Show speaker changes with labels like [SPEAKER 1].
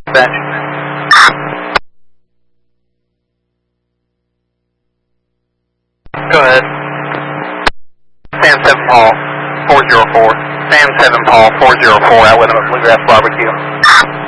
[SPEAKER 1] Bench. Go ahead. Sam 7 Paul, 404. Sam 7 Paul, 404, out with him at Bluegrass Barbecue.